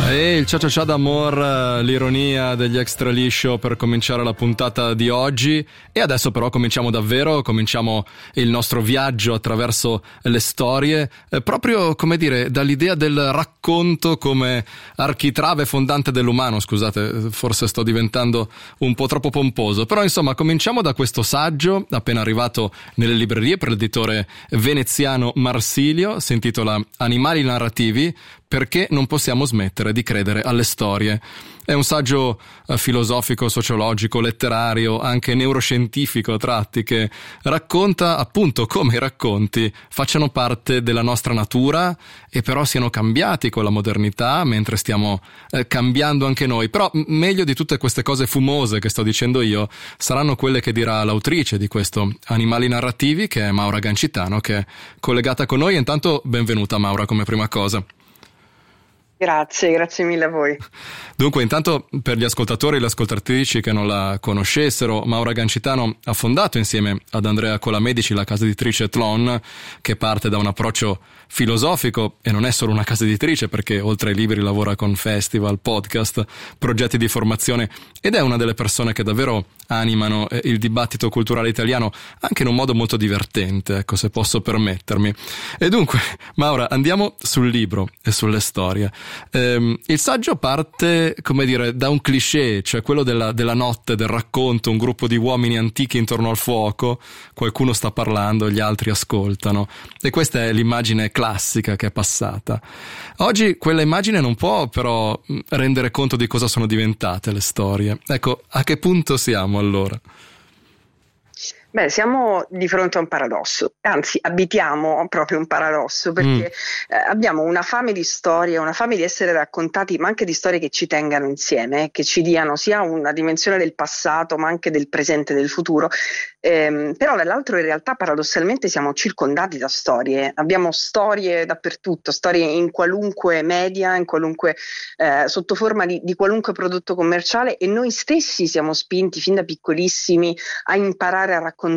E il cia cia cia d'amor, l'ironia degli Extra Liscio per cominciare la puntata di oggi. E adesso però cominciamo il nostro viaggio attraverso le storie, proprio, come dire, dall'idea del racconto come architrave fondante dell'umano. Scusate, forse sto diventando un po' troppo pomposo, però insomma cominciamo da questo saggio appena arrivato nelle librerie per l'editore veneziano Marsilio. Si intitola Animali narrativi, perché non possiamo smettere di credere alle storie. È un saggio filosofico, sociologico, letterario, anche neuroscientifico a tratti, che racconta appunto come i racconti facciano parte della nostra natura e però siano cambiati con la modernità mentre stiamo cambiando anche noi. Però meglio di tutte queste cose fumose che sto dicendo io saranno quelle che dirà l'autrice di questo Animali narrativi, che è Maura Gancitano, che è collegata con noi. Intanto benvenuta Maura, come prima cosa. Grazie mille a voi. Dunque, intanto, per gli ascoltatori e le ascoltatrici che non la conoscessero, Maura Gancitano ha fondato insieme ad Andrea Colamedici la casa editrice Tlon, che parte da un approccio filosofico e non è solo una casa editrice, perché oltre ai libri lavora con festival, podcast, progetti di formazione, ed è una delle persone che davvero animano il dibattito culturale italiano anche in un modo molto divertente, ecco, se posso permettermi. E dunque, Maura, andiamo sul libro e sulle storie. Il saggio parte, come dire, da un cliché, cioè quello della notte, del racconto, un gruppo di uomini antichi intorno al fuoco, qualcuno sta parlando, gli altri ascoltano, e questa è l'immagine classica che è passata. Oggi quella immagine non può però rendere conto di cosa sono diventate le storie. Ecco, a che punto siamo allora? Beh, siamo di fronte a un paradosso, anzi abitiamo proprio un paradosso, perché abbiamo una fame di storie, una fame di essere raccontati, ma anche di storie che ci tengano insieme, che ci diano sia una dimensione del passato, ma anche del presente e del futuro. Però dall'altro in realtà paradossalmente siamo circondati da storie, abbiamo storie dappertutto, storie in qualunque media, in qualunque sotto forma di qualunque prodotto commerciale, e noi stessi siamo spinti fin da piccolissimi a imparare a raccontarci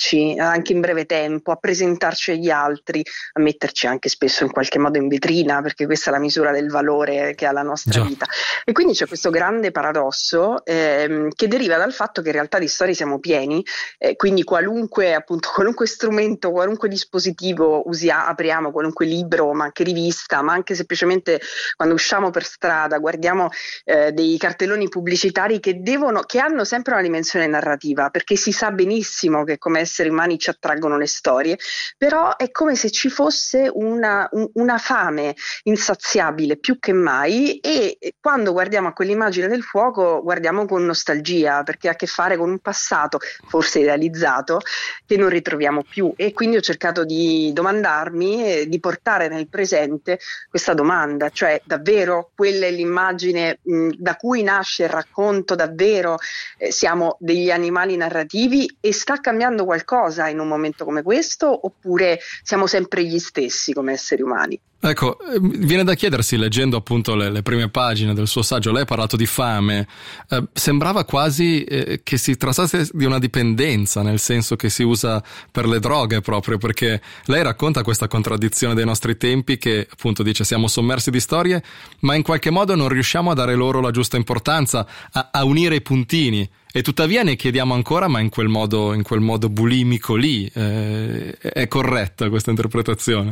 anche in breve tempo, a presentarci agli altri, a metterci anche spesso in qualche modo in vetrina, perché questa è la misura del valore che ha la nostra vita. E quindi c'è questo grande paradosso che deriva dal fatto che in realtà di storie siamo pieni, quindi qualunque strumento, qualunque dispositivo apriamo, qualunque libro, ma anche rivista, ma anche semplicemente quando usciamo per strada guardiamo dei cartelloni pubblicitari che hanno sempre una dimensione narrativa, perché si sa benissimo che come esseri umani ci attraggono le storie, però è come se ci fosse una fame insaziabile più che mai, e quando guardiamo a quell'immagine del fuoco guardiamo con nostalgia, perché ha a che fare con un passato forse idealizzato che non ritroviamo più. E quindi ho cercato di domandarmi, di portare nel presente questa domanda, cioè davvero quella è l'immagine da cui nasce il racconto, davvero siamo degli animali narrativi e sta cambiando qualcosa in un momento come questo, oppure siamo sempre gli stessi come esseri umani? Ecco, viene da chiedersi, leggendo appunto le prime pagine del suo saggio, lei ha parlato di fame, sembrava quasi che si trattasse di una dipendenza, nel senso che si usa per le droghe proprio, perché lei racconta questa contraddizione dei nostri tempi, che appunto dice siamo sommersi di storie, ma in qualche modo non riusciamo a dare loro la giusta importanza, a unire i puntini. E tuttavia ne chiediamo ancora, ma in quel modo bulimico lì. È corretta questa interpretazione?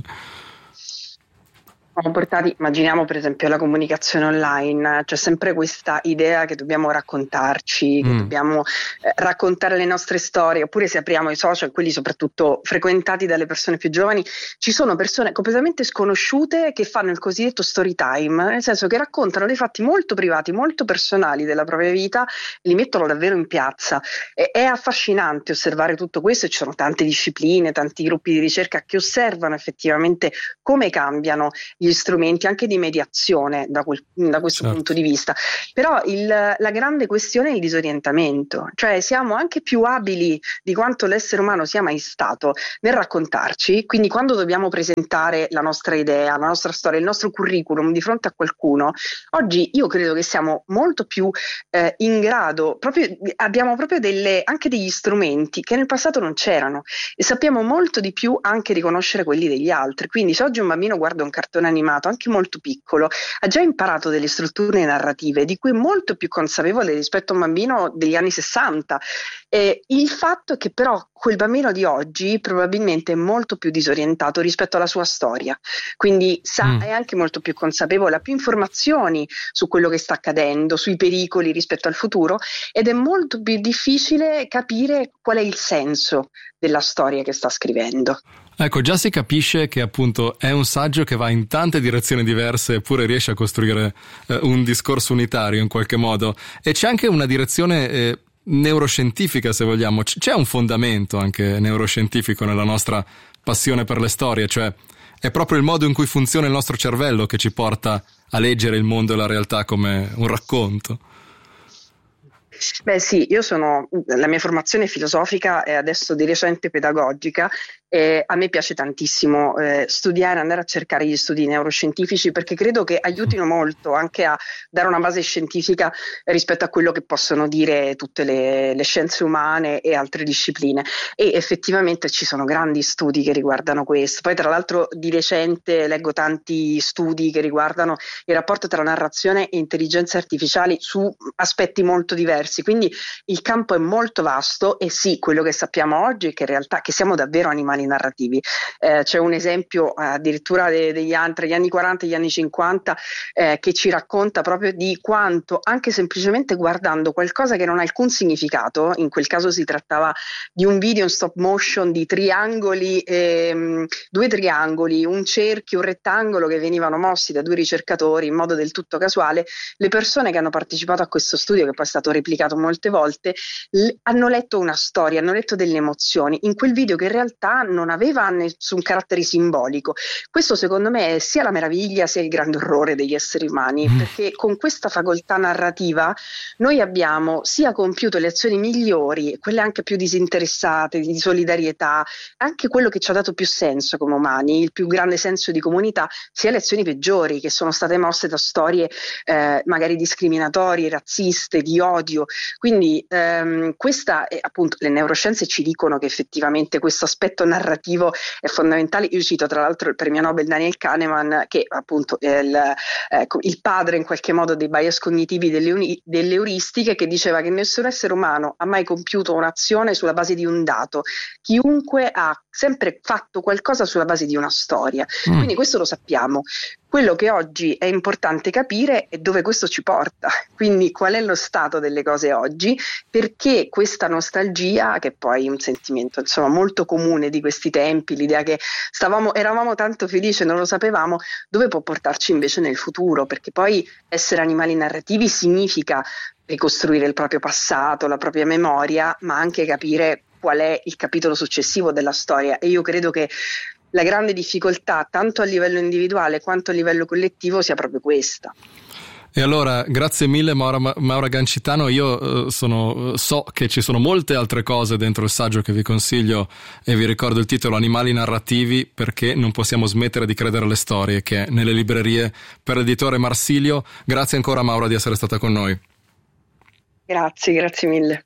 Siamo portati, immaginiamo per esempio la comunicazione online, c'è sempre questa idea che dobbiamo raccontarci, che dobbiamo raccontare le nostre storie, oppure se apriamo i social, quelli soprattutto frequentati dalle persone più giovani, ci sono persone completamente sconosciute che fanno il cosiddetto story time, nel senso che raccontano dei fatti molto privati, molto personali della propria vita, e li mettono davvero in piazza. È affascinante osservare tutto questo, e ci sono tante discipline, tanti gruppi di ricerca che osservano effettivamente come cambiano gli strumenti anche di mediazione da questo punto di vista. Però la grande questione è il disorientamento, cioè siamo anche più abili di quanto l'essere umano sia mai stato nel raccontarci, quindi quando dobbiamo presentare la nostra idea, la nostra storia, il nostro curriculum di fronte a qualcuno, oggi io credo che siamo molto più in grado, abbiamo proprio anche degli strumenti che nel passato non c'erano, e sappiamo molto di più anche riconoscere quelli degli altri. Quindi se oggi un bambino guarda un cartone animato, anche molto piccolo, ha già imparato delle strutture narrative di cui è molto più consapevole rispetto a un bambino degli anni 60. Il fatto è che però quel bambino di oggi probabilmente è molto più disorientato rispetto alla sua storia, quindi è anche molto più consapevole, ha più informazioni su quello che sta accadendo, sui pericoli rispetto al futuro, ed è molto più difficile capire qual è il senso della storia che sta scrivendo. Ecco, già si capisce che appunto è un saggio che va in tante direzioni diverse, eppure riesce a costruire un discorso unitario in qualche modo, e c'è anche una direzione neuroscientifica, se vogliamo. C'è un fondamento anche neuroscientifico nella nostra passione per le storie, cioè è proprio il modo in cui funziona il nostro cervello che ci porta a leggere il mondo e la realtà come un racconto. Beh sì, la mia formazione filosofica è adesso di recente pedagogica, e a me piace tantissimo studiare, andare a cercare gli studi neuroscientifici, perché credo che aiutino molto anche a dare una base scientifica rispetto a quello che possono dire tutte le scienze umane e altre discipline, e effettivamente ci sono grandi studi che riguardano questo. Poi tra l'altro di recente leggo tanti studi che riguardano il rapporto tra narrazione e intelligenze artificiali su aspetti molto diversi, quindi il campo è molto vasto. E sì, quello che sappiamo oggi è che in realtà che siamo davvero animali narrativi. C'è un esempio addirittura tra gli anni 40 e gli anni 50 che ci racconta proprio di quanto, anche semplicemente guardando qualcosa che non ha alcun significato, in quel caso si trattava di un video in stop motion di triangoli, due triangoli, un cerchio, un rettangolo, che venivano mossi da due ricercatori in modo del tutto casuale, le persone che hanno partecipato a questo studio, che poi è stato replicato molte volte, hanno letto una storia, hanno letto delle emozioni in quel video che in realtà non aveva nessun carattere simbolico. Questo secondo me è sia la meraviglia sia il grande orrore degli esseri umani, perché con questa facoltà narrativa noi abbiamo sia compiuto le azioni migliori, quelle anche più disinteressate, di solidarietà, anche quello che ci ha dato più senso come umani, il più grande senso di comunità, sia le azioni peggiori che sono state mosse da storie magari discriminatorie, razziste, di odio. Quindi questa è, appunto, le neuroscienze ci dicono che effettivamente questo aspetto narrativo è fondamentale. Io cito tra l'altro il premio Nobel Daniel Kahneman, che appunto è il padre in qualche modo dei bias cognitivi, delle euristiche, che diceva che nessun essere umano ha mai compiuto un'azione sulla base di un dato, chiunque ha sempre fatto qualcosa sulla base di una storia. Quindi questo lo sappiamo. Quello che oggi è importante capire è dove questo ci porta, quindi qual è lo stato delle cose oggi, perché questa nostalgia, che poi è un sentimento insomma molto comune di questi tempi, l'idea che eravamo tanto felici e non lo sapevamo, dove può portarci invece nel futuro, perché poi essere animali narrativi significa ricostruire il proprio passato, la propria memoria, ma anche capire qual è il capitolo successivo della storia. E io credo che la grande difficoltà, tanto a livello individuale quanto a livello collettivo, sia proprio questa. E allora, grazie mille Maura Gancitano. Io so che ci sono molte altre cose dentro il saggio che vi consiglio, e vi ricordo il titolo: Animali narrativi, perché non possiamo smettere di credere alle storie, che è nelle librerie per l'editore Marsilio. Grazie ancora Maura di essere stata con noi. Grazie mille.